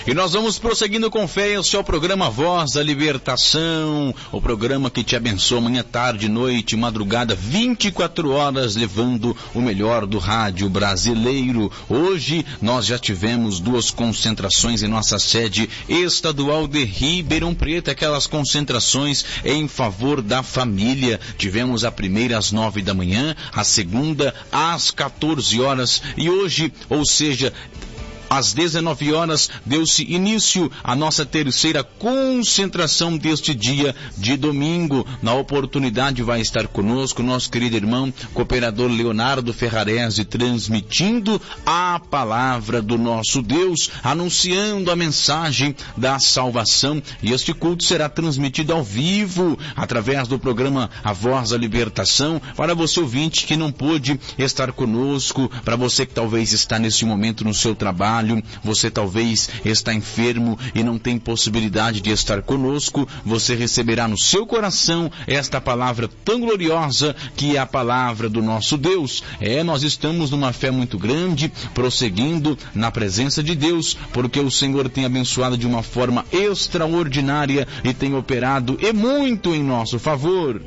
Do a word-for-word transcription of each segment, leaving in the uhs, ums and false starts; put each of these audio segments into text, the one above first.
E nós vamos prosseguindo com fé. Esse é o programa Voz da Libertação, o programa que te abençoa manhã, tarde, noite, madrugada, vinte e quatro horas, levando o melhor do rádio brasileiro. Hoje nós já tivemos duas concentrações em nossa sede estadual de Ribeirão Preto, aquelas concentrações em favor da família. Tivemos a primeira às nove da manhã, a segunda às quatorze horas e hoje, ou seja, às dezenove horas, deu-se início à nossa terceira concentração deste dia de domingo. Na oportunidade vai estar conosco nosso querido irmão, cooperador Leonardo Ferrarese, transmitindo a palavra do nosso Deus, anunciando a mensagem da salvação. E este culto será transmitido ao vivo, através do programa A Voz da Libertação, para você ouvinte que não pôde estar conosco, para você que talvez está nesse momento no seu trabalho, você talvez está enfermo e não tem possibilidade de estar conosco, você receberá no seu coração esta palavra tão gloriosa que é a palavra do nosso Deus. É, nós estamos numa fé muito grande, prosseguindo na presença de Deus, porque o Senhor tem abençoado de uma forma extraordinária e tem operado e muito em nosso favor.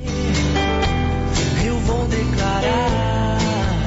Eu vou declarar,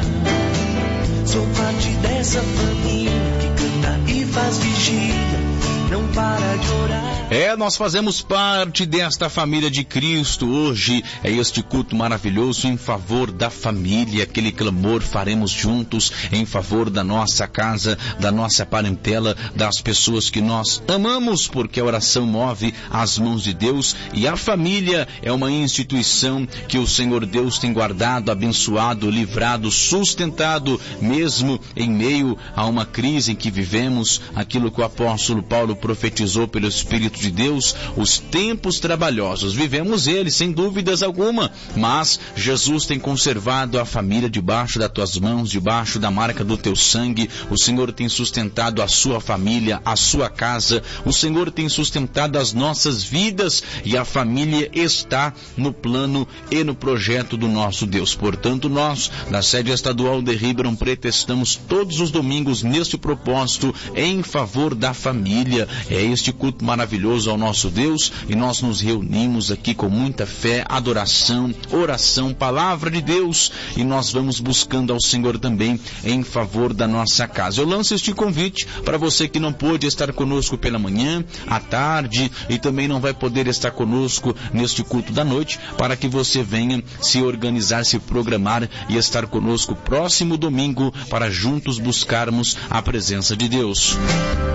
sou parte dessa família e faz vigília, não para de orar. É, nós fazemos parte desta família de Cristo. Hoje é este culto maravilhoso em favor da família. Aquele clamor faremos juntos em favor da nossa casa, da nossa parentela, das pessoas que nós amamos, porque a oração move as mãos de Deus e a família é uma instituição que o Senhor Deus tem guardado, abençoado, livrado, sustentado, mesmo em meio a uma crise em que vivemos, aquilo que o apóstolo Paulo profetizou pelo Espírito de Deus, os tempos trabalhosos, vivemos eles sem dúvidas alguma, mas Jesus tem conservado a família debaixo das tuas mãos, debaixo da marca do teu sangue. O Senhor tem sustentado a sua família, a sua casa, o Senhor tem sustentado as nossas vidas e a família está no plano e no projeto do nosso Deus. Portanto, nós, da sede estadual de Ribeirão Preto, estamos todos os domingos neste propósito em favor da família. É este culto maravilhoso ao nosso Deus e nós nos reunimos aqui com muita fé, adoração, oração, palavra de Deus, e nós vamos buscando ao Senhor também em favor da nossa casa. Eu lanço este convite para você que não pôde estar conosco pela manhã, à tarde e também não vai poder estar conosco neste culto da noite, para que você venha se organizar, se programar e estar conosco próximo domingo para juntos buscarmos a presença de Deus.